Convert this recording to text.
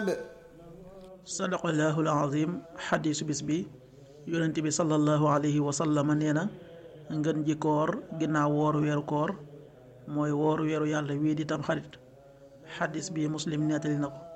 الشباب. sadaqallahul azim. xadiisu bis bi yonent bi sallallahu alayhi wa sallam nee na ngën ji koor ginnaaw wooru weeru koor mooy wooru weeru yàlla wii di tam xarit. xadiis bi muslim nettali na ko.